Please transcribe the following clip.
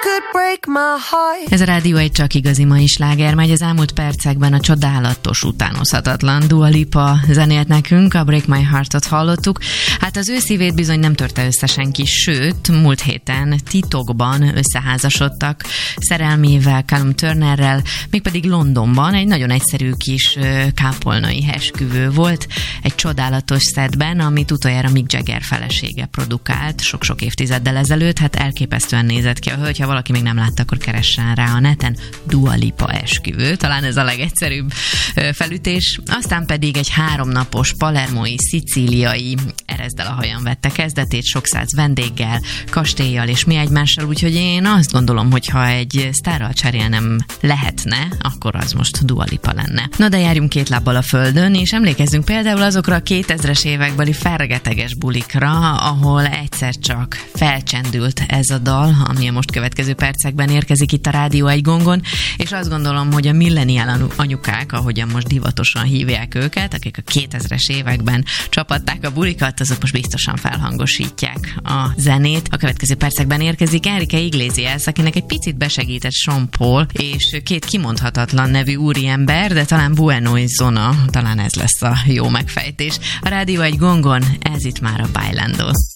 Ez a Rádió egy csak igazi mai sláger, megy az elmúlt percekben a csodálatos, utánozhatatlan Dua Lipa zenélt nekünk, a Break My Heart-ot hallottuk. Hát az ő szívét bizony nem törte össze senki, sőt, múlt héten titokban összeházasodtak szerelmével, Callum Turnerrel, mégpedig Londonban egy nagyon egyszerű kis kápolnai esküvő volt, egy csodálatos szettben, amit utoljára Mick Jagger felesége produkált sok-sok évtizeddel ezelőtt. Hát elképesztően nézett ki a hölgy, ha valaki még nem látta, akkor keressen rá a neten, Dua Lipa esküvő, talán ez a legegyszerűbb felütés. Aztán pedig egy 3 napos palermói, szicíliai, erezd el a hajam vette kezdetét, sok száz vendéggel, kastélyjal és mi egymással, úgyhogy én azt gondolom, hogy ha egy sztárral cserélnem lehetne, akkor az most Dua Lipa lenne. Na de járjunk 2 lábbal a földön, és emlékezzünk például azokra a 2000-es évekbeli fergeteges bulikra, ahol egyszer csak felcsendült ez a dal, ami a most következő percekben érkezik itt a Rádió egy gongon, és azt gondolom, hogy a millennial anyukák, ahogyan most divatosan hívják őket, akik a 2000-es években csapatták a bulikat, azok most biztosan felhangosítják a zenét. A következő percekben érkezik Enrique Iglesias, akinek egy picit besegített Sean Paul, és 2 kimondhatatlan nevű úriember, de talán Buenos Zona, talán ez lesz a jó megfejtés. A Rádió egy gongon, ez itt már a Bailando.